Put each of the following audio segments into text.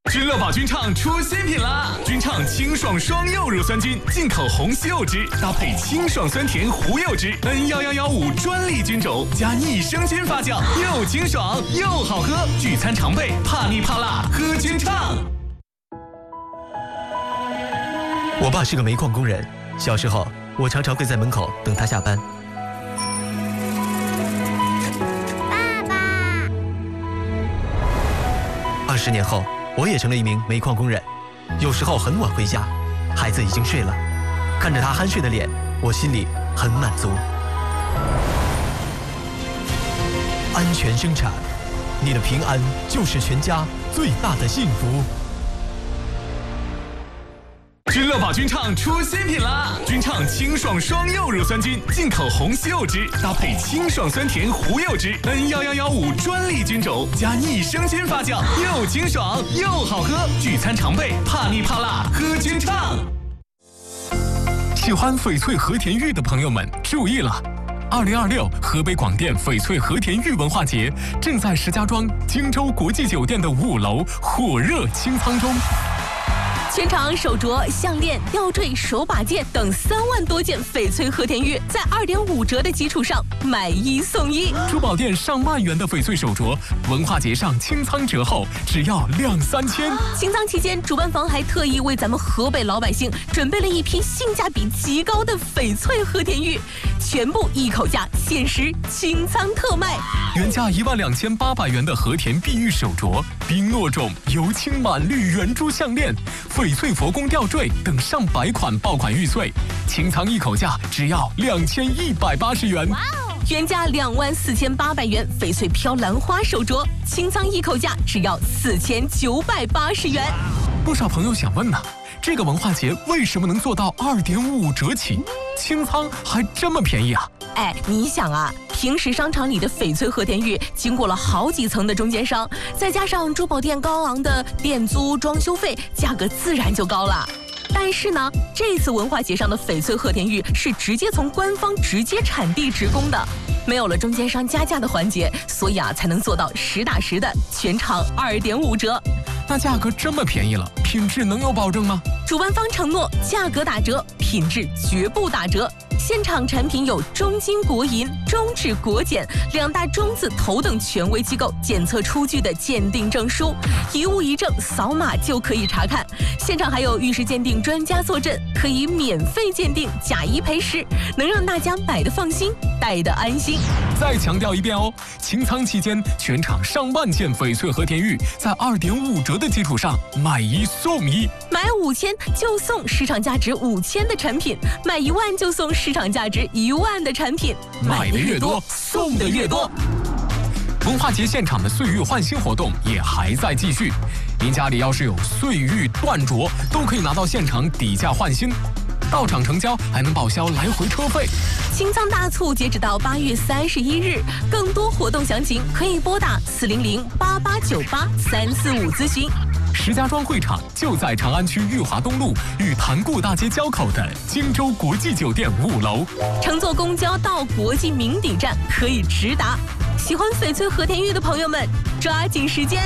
君乐宝君畅出新品啦！君畅清爽双柚乳酸菌，进口红西柚汁搭配清爽酸甜胡柚汁 ，N1115专利菌种加益生菌发酵，又清爽又好喝。聚餐常备，怕腻怕辣，喝君畅。 我爸是个煤矿工人，小时候我常常会在门口等他下班。 爸爸 20年后，我也成了一名煤矿工人，有时候很晚回家，孩子已经睡了，看着他酣睡的脸，我心里很满足。安全生产，你的平安就是全家最大的幸福。 君乐宝君畅出新品啦！君畅清爽双柚乳酸菌，进口红西柚汁搭配清爽酸甜胡柚汁 ，N1115专利菌种加益生菌发酵，又清爽又好喝。聚餐常备，怕腻怕辣，喝君畅。喜欢翡翠和田玉的朋友们注意了！2026河北广电翡翠和田玉文化节正在石家庄荆州国际酒店的5楼火热清仓中。 全场手镯、项链、吊坠、手把件等3万多件翡翠和田玉，在2.5折的基础上买1送1。 珠宝店上万元的翡翠手镯，文化节上清仓折后只要2、3千。 清仓期间，主办方还特意为咱们河北老百姓准备了一批性价比极高的翡翠和田玉，全部一口价，限时清仓特卖。 原价12800元的和田碧玉手镯、冰糯种油青满绿圆珠项链、翡翠佛宫吊坠等上百款爆款玉碎，清仓一口价只要2180元。 原价24800元翡翠飘兰花手镯，清仓一口价只要4980元。 不少朋友想问呢，这个文化节为什么能做到2.5折起，清仓还这么便宜啊？ 哎，你想啊，平时商场里的翡翠和田玉经过了好几层的中间商，再加上珠宝店高昂的店租、装修费，价格自然就高了。但是呢，这次文化节上的翡翠和田玉是直接从官方直接产地直供的，没有了中间商加价的环节，所以才能做到实打实的全场2.5折。 那价格这么便宜了，品质能有保证吗？ 主办方承诺价格打折，品质绝不打折。现场产品有中金国银、中质国检2大中字头等权威机构检测出具的鉴定证书，一物一证，扫码就可以查看。现场还有玉石鉴定专家坐镇，可以免费鉴定，假一赔10，能让大家买得放心，戴得安心。 再强调一遍哦，清仓期间全场上万件翡翠和田玉在2.5折的基础上买1送1， 买5000就送市场价值5000的产品，买1万就送市场价值1万的产品， 买的越多，送的越多。文化节现场的岁玉换新活动也还在继续，您家里要是有岁玉断镯，都可以拿到现场底价换新，到场成交还能报销来回车费。 清仓大促截止到8月31日，更多活动详情可以拨打400-8898-345咨询。 石家庄会场就在长安区裕华东路与潭固大街交口的荆州国际酒店5楼。 乘坐公交到国际名邸站可以直达。喜欢翡翠和田玉的朋友们，抓紧时间！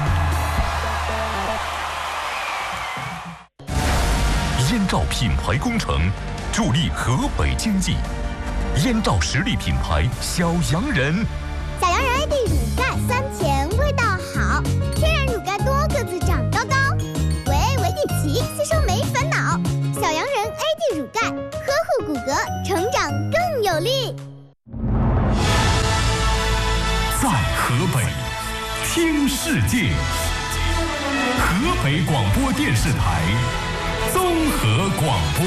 燕赵品牌工程助力河北经济。燕赵实力品牌小洋人， 小洋人 AD 乳钙酸甜，味道好，天然乳钙多个子长高高，维 A 维 D 齐，吸收没烦恼。小洋人 AD 乳钙，呵护骨骼，成长更有力。 在河北听世界，河北广播电视台综合广播。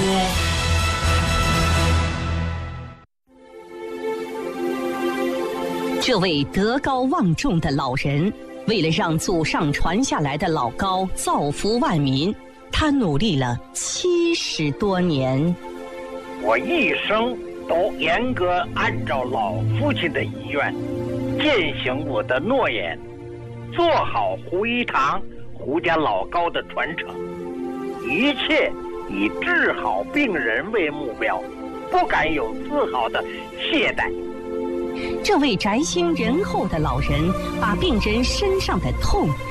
这位德高望重的老人，为了让祖上传下来的老高造福万民，他努力了70多年。 我一生都严格按照老父亲的遗愿，践行我的诺言，做好胡一堂、胡家老高的传承，一切以治好病人为目标，不敢有丝毫的懈怠。 这位宅心仁厚的老人，把病人身上的痛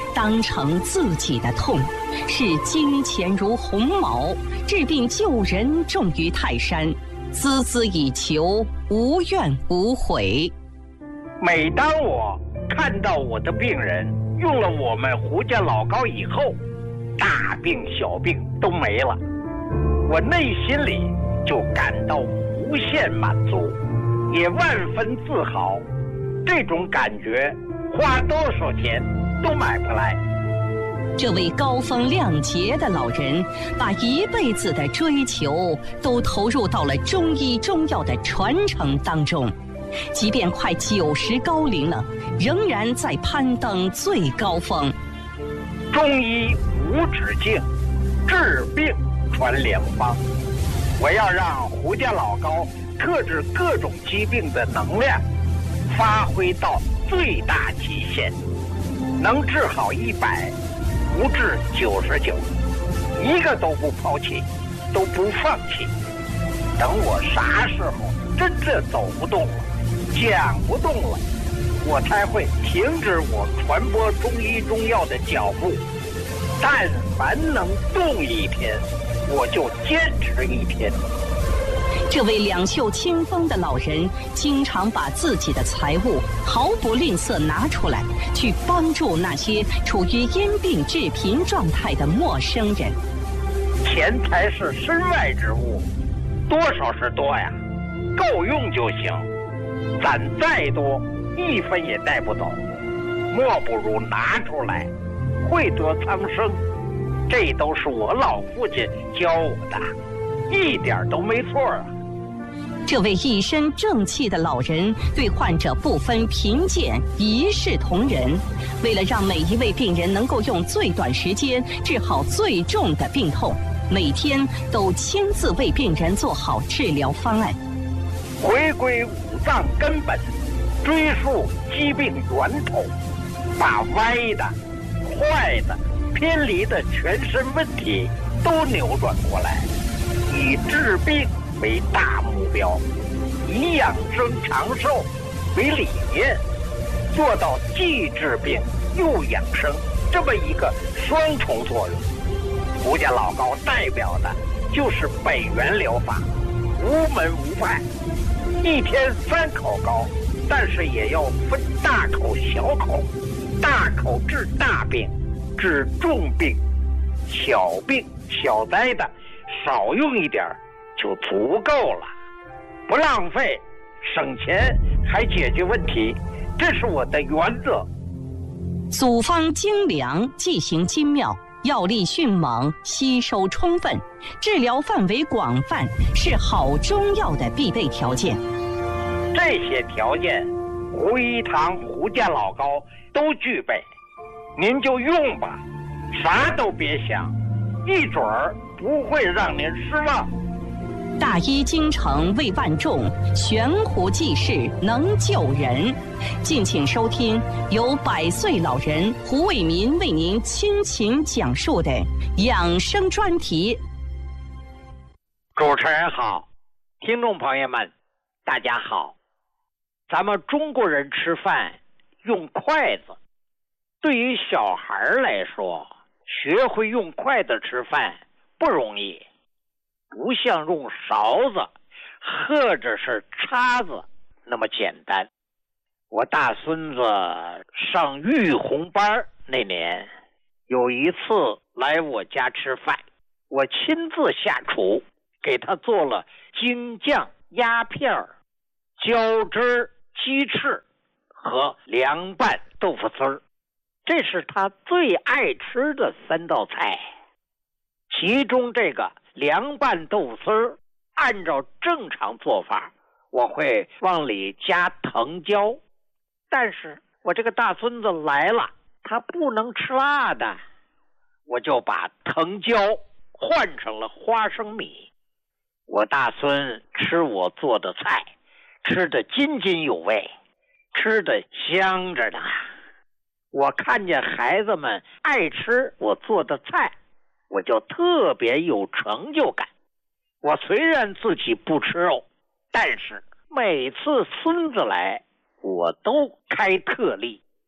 当成自己的痛，视金钱如鸿毛，治病救人重于泰山，孜孜以求，无怨无悔。 每当我看到我的病人用了我们胡家老膏以后，大病小病都没了，我内心里就感到无限满足，也万分自豪。这种感觉花多少钱都买不来。 这位高风亮节的老人，把一辈子的追求都投入到了中医中药的传承当中，即便快90高龄了，仍然在攀登最高峰。 中医无止境，治病传良方。我要让胡家老膏特治各种疾病的能量发挥到最大极限，能治好100，不治99，一个都不抛弃，都不放弃。等我啥时候真正走不动了，讲不动了，我才会停止我传播中医中药的脚步。但凡能动一天，我就坚持一天。 这位两袖清风的老人，经常把自己的财物毫不吝啬拿出来，去帮助那些处于因病致贫状态的陌生人。 钱财是身外之物，多少是多呀，够用就行。攒再多，1分也带不走，莫不如拿出来，惠得苍生。这都是我老父亲教我的，一点都没错啊。 这位一身正气的老人对患者不分贫贱，一视同仁。为了让每一位病人能够用最短时间治好最重的病痛，每天都亲自为病人做好治疗方案。 回归五脏根本，追溯疾病源头，把歪的、坏的、偏离的全身问题都扭转过来，以治病为大目标，以养生长寿为理念，做到既治病又养生这么一个双重作用。胡家老膏代表的就是北元疗法，无门无派，一天3口膏，但是也要分大口小口，大口治大病，治重病，小病小灾的少用一点就足够了，不浪费，省钱还解决问题，这是我的原则。 组方精良，剂型精妙，药力迅猛，吸收充分，治疗范围广泛，是好中药的必备条件。 这些条件，胡一堂胡家老膏都具备，您就用吧，啥都别想，一准儿不会让您失望。 大医精诚为万众，悬壶济世能救人。敬请收听由100岁老人胡卫民为您倾情讲述的养生专题。 主持人好，听众朋友们，大家好。咱们中国人吃饭用筷子，对于小孩来说，学会用筷子吃饭不容易，不像用勺子或者是叉子那么简单。我大孙子上育红班那年，有一次来我家吃饭，我亲自下厨，给他做了京酱鸭片、椒汁鸡翅和凉拌豆腐丝儿，这是他最爱吃的3道菜。其中这个凉拌豆腐丝儿，按照正常做法，我会往里加藤椒，但是我这个大孙子来了，他不能吃辣的，我就把藤椒换成了花生米。我大孙吃我做的菜，吃得津津有味，吃得香着呢。我看见孩子们爱吃我做的菜，我就特别有成就感。我虽然自己不吃肉，但是每次孙子来，我都开特例。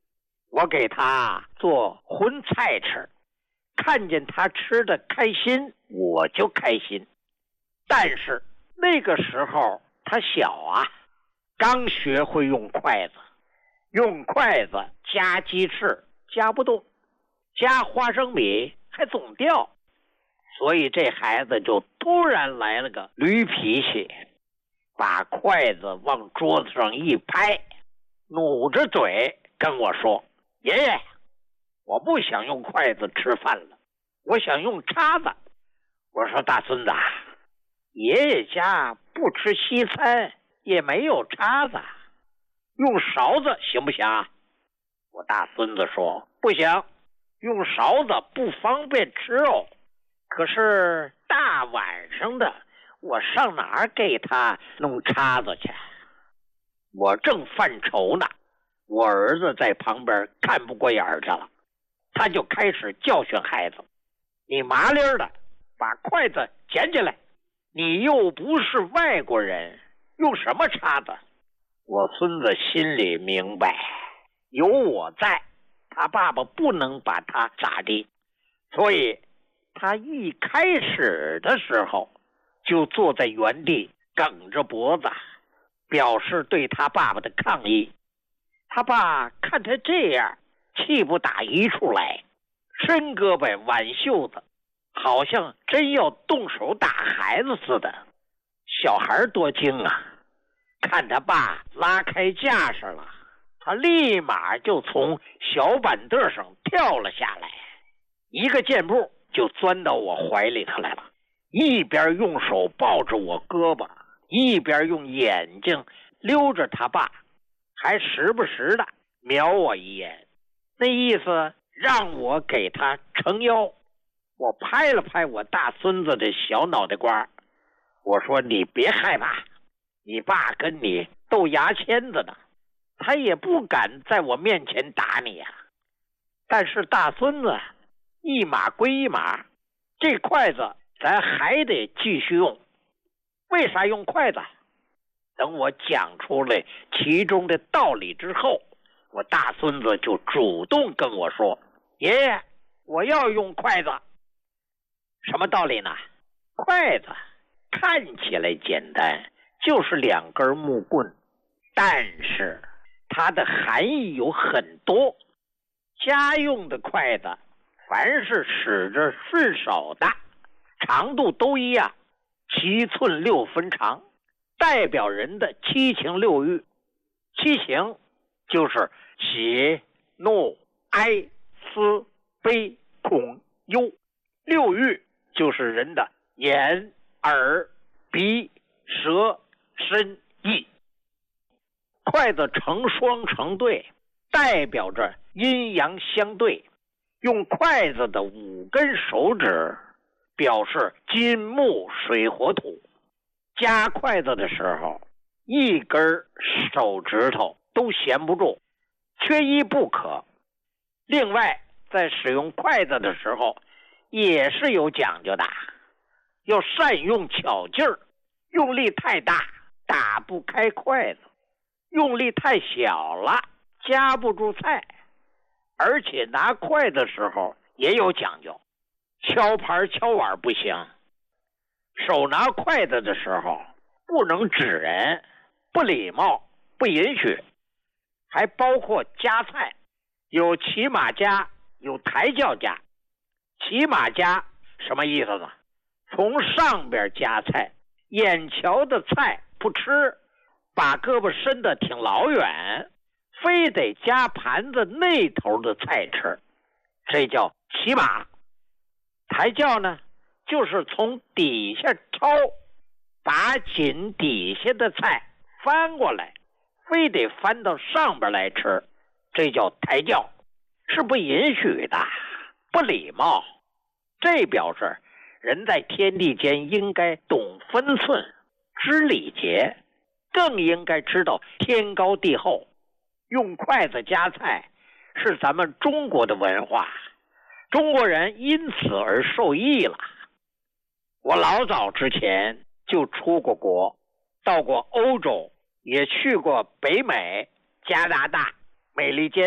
我给他做荤菜吃，看见他吃的开心，我就开心。但是那个时候他小啊，刚学会用筷子，用筷子夹鸡翅夹不动，夹花生米还总掉，所以这孩子就突然来了个驴脾气，把筷子往桌子上一拍，努着嘴跟我说：爷爷，我不想用筷子吃饭了，我想用叉子。我说大孙子，爷爷家不吃西餐，也没有叉子，用勺子行不行？我大孙子说不行，用勺子不方便吃肉，可是大晚上的我上哪儿给他弄叉子去？我正犯愁呢，我儿子在旁边看不过眼去了，他就开始教训孩子：你麻利的把筷子捡起来，你又不是外国人，用什么叉子？我孙子心里明白，有我在，他爸爸不能把他咋地，所以他一开始的时候就坐在原地梗着脖子，表示对他爸爸的抗议。他爸看他这样，气不打一处来，伸胳膊挽袖子，好像真要动手打孩子似的。小孩多精啊，看他爸拉开架势了，他立马就从小板凳上跳了下来，一个箭步就钻到我怀里头来了，一边用手抱着我胳膊，一边用眼睛溜着他爸，还时不时的瞄我一眼，那意思让我给他撑腰。我拍了拍我大孙子的小脑袋瓜，我说你别害怕，你爸跟你斗牙签子呢，他也不敢在我面前打你呀。但是大孙子一码归一码，这筷子咱还得继续用。为啥用筷子？等我讲出来其中的道理之后，我大孙子就主动跟我说：爷爷，我要用筷子。什么道理呢？筷子看起来简单，就是2根木棍，但是它的含义有很多。家用的筷子凡是使着顺手的，长度都一样，7寸6分长，代表人的7情6欲。7情就是喜怒哀思悲恐忧，6欲就是人的眼耳鼻舌身意。筷子成双成对，代表着阴阳相对。用筷子的5根手指表示金木水火土。夹筷子的时候，1根手指头都闲不住，缺一不可。另外在使用筷子的时候也是有讲究的，要善用巧劲儿，用力太大打不开筷子，用力太小了夹不住菜。而且拿筷子的时候也有讲究，敲盘敲碗不行，手拿筷子的时候不能指人，不礼貌，不允许。还包括夹菜，有骑马夹，有抬轿夹。骑马夹什么意思呢？从上边夹菜，眼瞧的菜不吃，把胳膊伸得挺老远，非得夹盘子那头的菜吃，这叫骑马。抬轿呢，就是从底下抄，把紧底下的菜翻过来，非得翻到上边来吃，这叫抬轿，是不允许的，不礼貌。这表示人在天地间应该懂分寸，知礼节，更应该知道天高地厚。用筷子夹菜是咱们中国的文化，中国人因此而受益了。我老早之前就出过国，到过欧洲，也去过北美、加拿大、美利坚、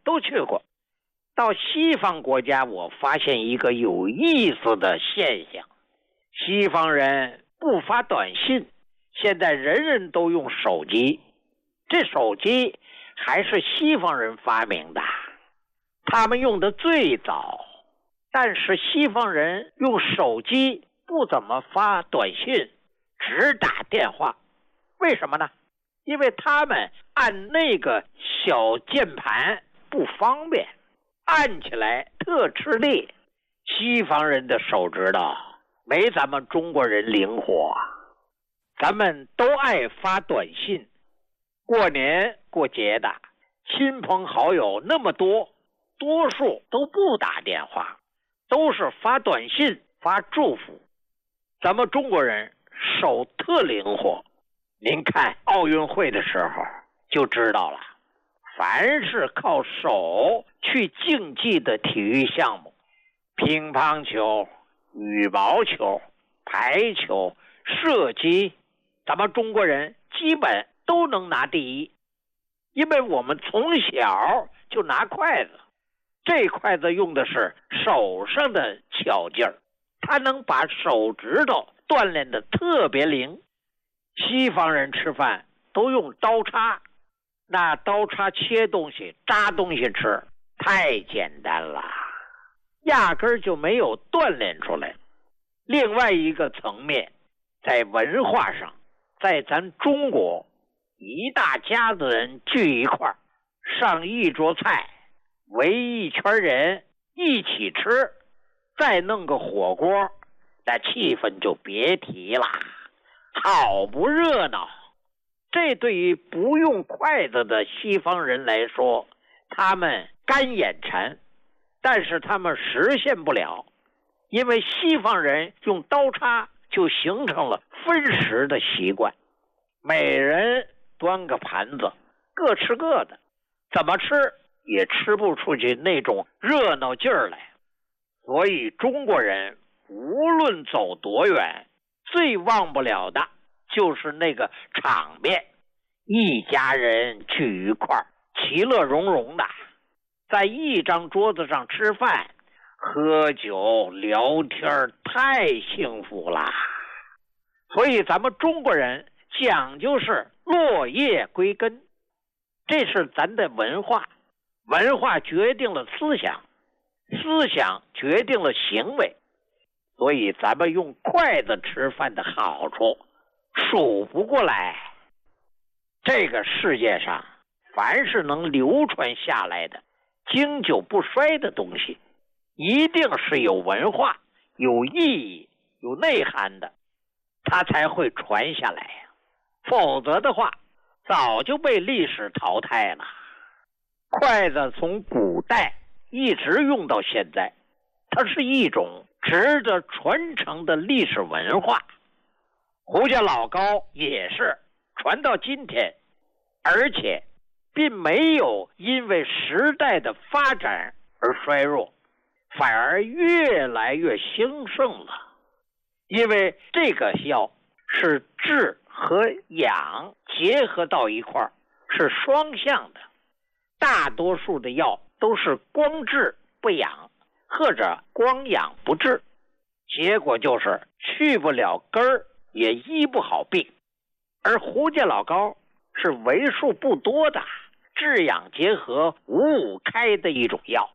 都去过。到西方国家，我发现一个有意思的现象，西方人不发短信，现在人人都用手机，这手机还是西方人发明的，他们用的最早，但是西方人用手机不怎么发短信，只打电话。为什么呢？因为他们按那个小键盘不方便，按起来特吃力。西方人的手指头没咱们中国人灵活，咱们都爱发短信，过年过节的亲朋好友那么多，多数都不打电话，都是发短信发祝福。咱们中国人手特灵活，您看奥运会的时候就知道了，凡是靠手去竞技的体育项目，乒乓球、羽毛球、排球、射击，咱们中国人基本都能拿第一。因为我们从小就拿筷子，这筷子用的是手上的巧劲儿，它能把手指头锻炼得特别灵。西方人吃饭都用刀叉，那刀叉切东西扎东西吃太简单了，压根儿就没有锻炼出来。另外一个层面，在文化上，在咱中国一大家子人聚一块儿，上一桌菜，围一圈人一起吃，再弄个火锅，那气氛就别提了，好不热闹。这对于不用筷子的西方人来说，他们干眼馋，但是他们实现不了，因为西方人用刀叉就形成了分食的习惯，每人端个盘子，各吃各的，怎么吃也吃不出去那种热闹劲儿来。所以中国人无论走多远，最忘不了的就是那个场面，一家人聚一块儿，其乐融融的，在一张桌子上吃饭、喝酒、聊天，太幸福了。所以咱们中国人讲究是落叶归根，这是咱的文化，文化决定了思想，思想决定了行为。所以咱们用筷子吃饭的好处数不过来。这个世界上凡是能流传下来的经久不衰的东西，一定是有文化、有意义、有内涵的，它才会传下来，否则的话早就被历史淘汰了。筷子从古代一直用到现在，它是一种值得传承的历史文化。胡家老糕也是传到今天，而且并没有因为时代的发展而衰弱，反而越来越兴盛了。因为这个药是治和养结合到一块儿，是双向的。大多数的药都是光治不养，或者光养不治，结果就是去不了根儿，也医不好病。而胡家老糕是为数不多的治养结合5-5开的一种药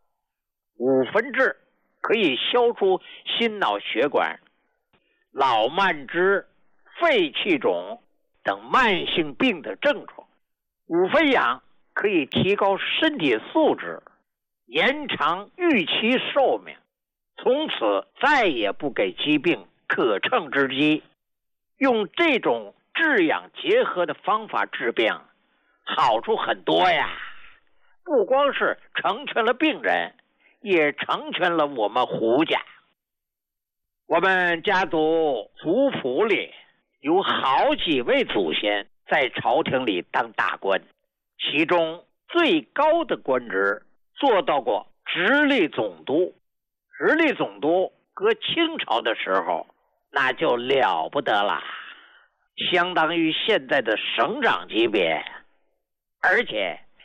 ，5分治可以消除心脑血管、老慢支、肺气肿等慢性病的症状，5分养可以提高身体素质，延长预期寿命，从此再也不给疾病可乘之机。用这种治养结合的方法治病，好处很多呀，不光是成全了病人，也成全了我们胡家。我们家族族谱里有好几位祖先在朝廷里当大官，其中最高的官职做到过直隶总督。直隶总督搁清朝的时候那就了不得了，相当于现在的省长级别，而且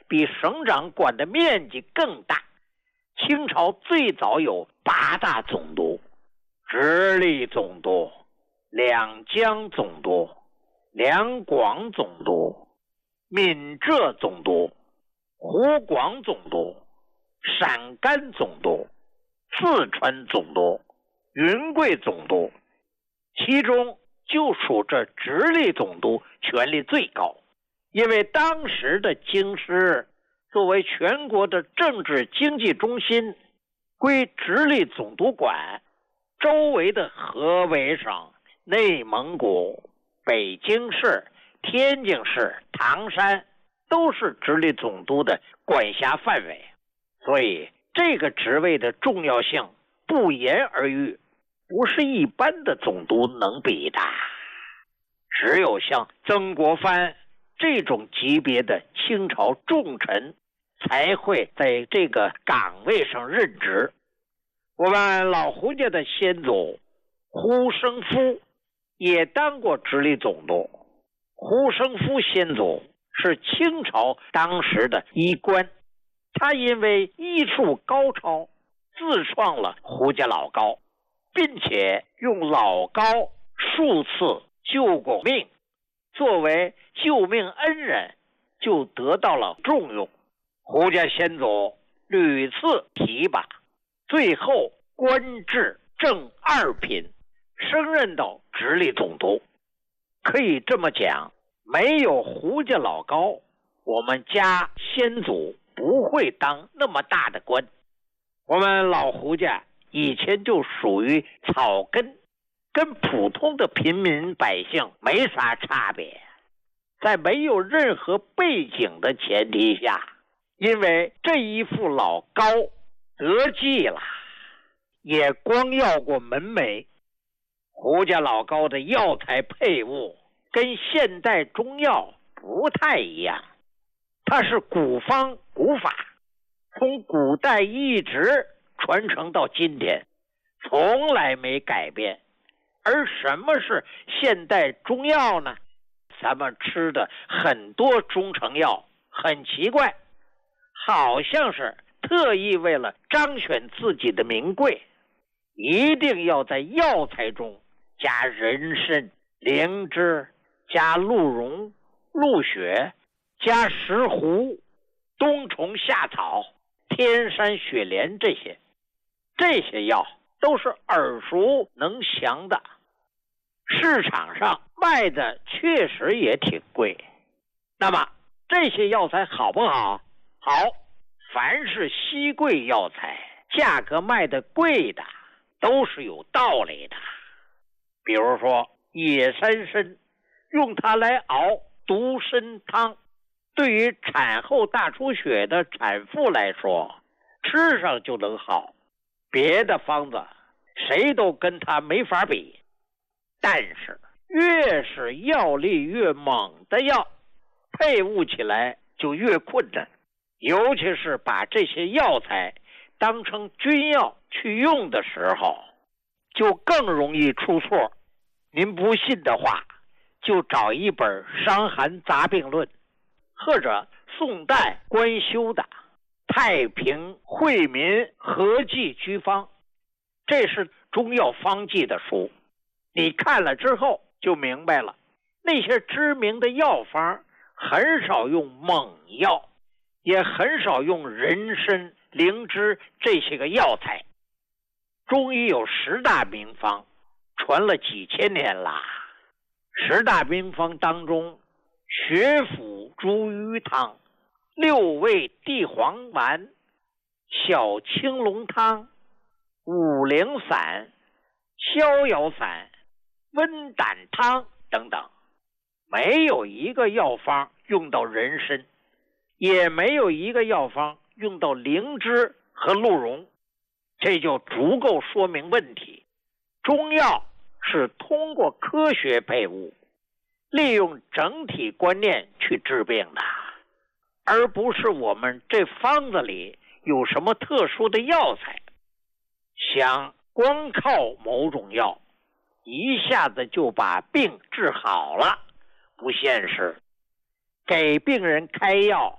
比省长管的面积更大。清朝最早有8大总督：直隶总督、两江总督、两广总督、闽浙总督、湖广总督、陕甘总督、四川总督、云贵总督，其中就属这直隶总督权力最高。因为当时的京师作为全国的政治经济中心，归直隶总督管，周围的河北省、内蒙古、北京市、天津市、唐山都是直隶总督的管辖范围，所以这个职位的重要性不言而喻，不是一般的总督能比的。只有像曾国藩这种级别的清朝重臣才会在这个岗位上任职。我们老胡家的先祖胡生夫也当过直隶总督。胡生夫先祖是清朝当时的医官，他因为医术高超，自创了胡家老膏，并且用老膏数次救过命，作为救命恩人，就得到了重用。胡家先祖屡次提拔，最后官至正2品，升任到直隶总督。可以这么讲，没有胡家老高，我们家先祖不会当那么大的官。我们老胡家以前就属于草根，跟普通的平民百姓没啥差别。在没有任何背景的前提下，因为这一副老膏得计了，也光要过门楣。胡家老膏的药材配伍跟现代中药不太一样，它是古方古法，从古代一直传承到今天，从来没改变。而什么是现代中药呢？咱们吃的很多中成药很奇怪，好像是特意为了彰显自己的名贵，一定要在药材中加人参、灵芝，加鹿茸、鹿血，加石斛、冬虫夏草、天山雪莲，这些药都是耳熟能详的，市场上卖的确实也挺贵。那么这些药材好不好？好，凡是稀贵药材，价格卖的贵的都是有道理的。比如说野山参，用它来熬独参汤，对于产后大出血的产妇来说，吃上就能好，别的方子谁都跟它没法比。但是越是药力越猛的药，配伍起来就越困难，尤其是把这些药材当成军药去用的时候，就更容易出错。您不信的话，就找一本《伤寒杂病论》，或者宋代官修的《太平惠民合剂居方》，这是中药方剂的书。你看了之后就明白了，那些知名的药方很少用猛药，也很少用人参、灵芝这些个药材。中医有10大名方，传了几千年了。10大名方当中，血府茱萸汤、6味地黄丸、小青龙汤、五苓散、逍遥散、温胆汤等等，没有一个药方用到人参，也没有一个药方用到灵芝和鹿茸，这就足够说明问题。中药是通过科学配伍，利用整体观念去治病的，而不是我们这方子里有什么特殊的药材。想光靠某种药一下子就把病治好了，不现实。给病人开药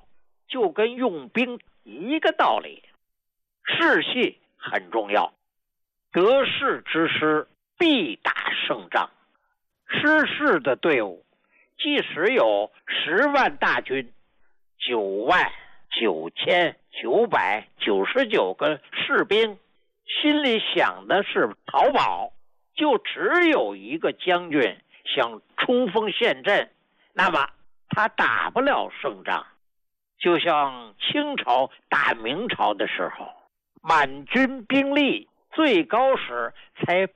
就跟用兵一个道理，士气很重要，得势之师必打胜仗。失势的队伍即使有10万大军99999个士兵，心里想的是逃跑，就只有一个将军想冲锋陷阵，那么他打不了胜仗。就像清朝打明朝的时候，满军兵力最高时才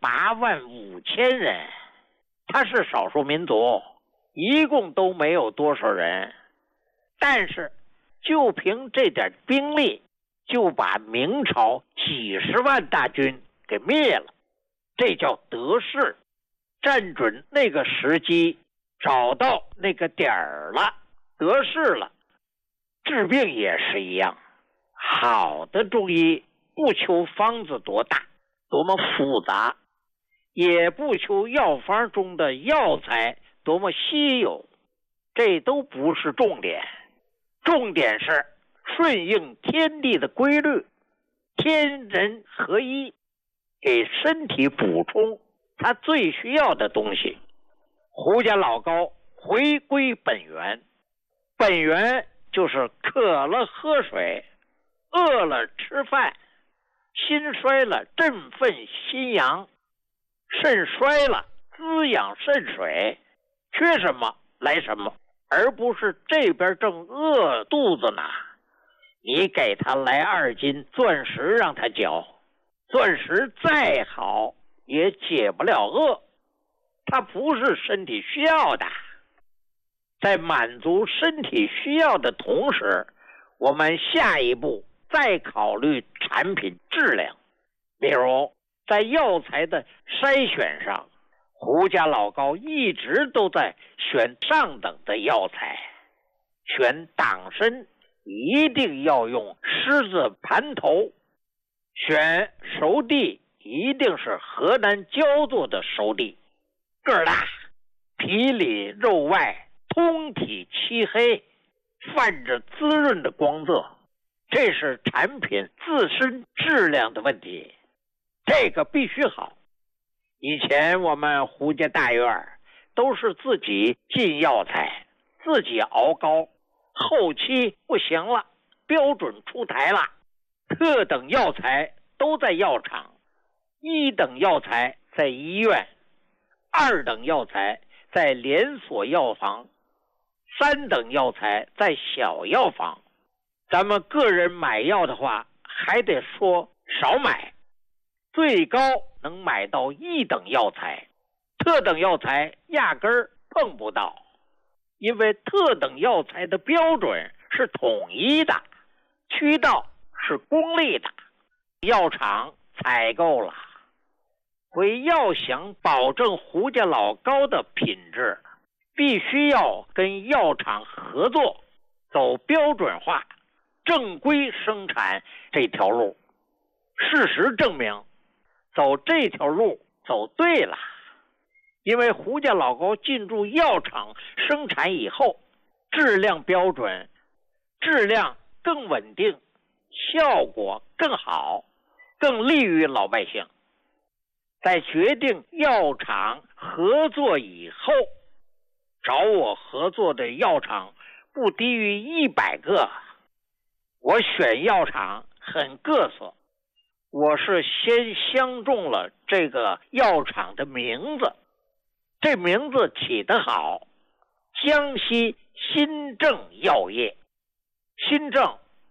85000人，他是少数民族，一共都没有多少人，但是就凭这点兵力就把明朝几十万大军给灭了，这叫得势。站准那个时机，找到那个点儿了，得势了。治病也是一样，好的中医不求方子多大多么复杂，也不求药方中的药材多么稀有，这都不是重点。重点是顺应天地的规律，天人合一，给身体补充他最需要的东西。胡家老高回归本源，本源就是渴了喝水，饿了吃饭，心衰了振奋心阳，肾衰了滋养肾水，缺什么来什么，而不是这边正饿肚子呢，你给他来2斤钻石让他嚼，钻石再好也解不了饿，它不是身体需要的。在满足身体需要的同时，我们下一步再考虑产品质量。比如在药材的筛选上，胡家老高一直都在选上等的药材，选党参一定要用狮子盘头，选熟地一定是河南焦作的熟地，个儿大，皮里肉外，通体漆黑，泛着滋润的光泽，这是产品自身质量的问题，这个必须好。以前我们胡家大院都是自己进药材，自己熬膏，后期不行了，标准出台了，特等药材都在药厂，1等药材在医院，2等药材在连锁药房，3等药材在小药房。咱们个人买药的话，还得说少买，最高能买到1等药材，特等药材压根儿碰不到，因为特等药材的标准是统一的，渠道是公立的，药厂采购了。为要想保证胡家老高的品质，必须要跟药厂合作，走标准化正规生产这条路。事实证明走这条路走对了，因为胡家老高进入药厂生产以后，质量标准，质量更稳定，效果更好，更利于老百姓。在决定药厂合作以后，找我合作的药厂不低于100个。我选药厂很各色，我是先相中了这个药厂的名字，这名字起得好，江西新政药业。新政